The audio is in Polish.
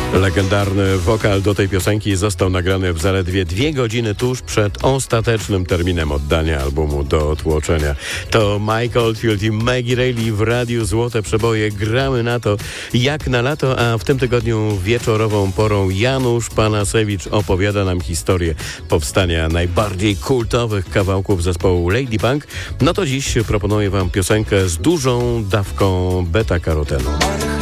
Legendarny wokal do tej piosenki został nagrany w zaledwie 2 godziny tuż przed ostatecznym terminem oddania albumu do tłoczenia. To Mike Oldfield i Maggie Reilly w Radiu Złote Przeboje. Gramy na to jak na lato, a w tym tygodniu wieczorową porą Janusz Panasewicz opowiada nam historię powstania najbardziej kultowych kawałków zespołu Lady Punk. No to dziś proponuję wam piosenkę z dużą dawką beta-karotenu.